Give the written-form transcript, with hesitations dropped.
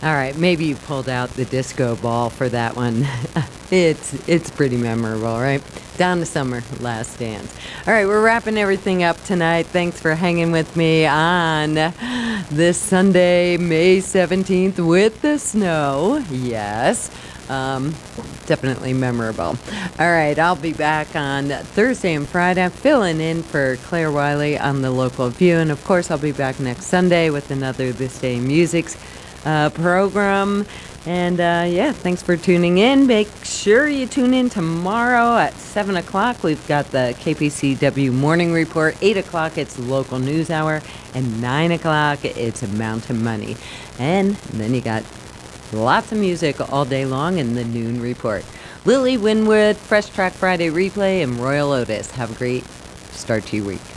All right, maybe you pulled out the disco ball for that one. It's pretty memorable, right? Donna Summer, Last Dance. All right, we're wrapping everything up tonight. Thanks for hanging with me on this Sunday, May 17th with the snow. Yes. Definitely memorable. All right, I'll be back on Thursday and Friday filling in for Claire Wiley on the Local View. And of course, I'll be back next Sunday with another This Day in Music's program. And yeah, thanks for tuning in. Make sure you tune in tomorrow at 7 o'clock. We've got the KPCW Morning Report. 8 o'clock, it's Local News Hour. And 9 o'clock, it's Mountain Money. And then you got lots of music all day long in the Noon Report. Lily Winwood, Fresh Track Friday Replay, and Royal Otis. Have a great start to your week.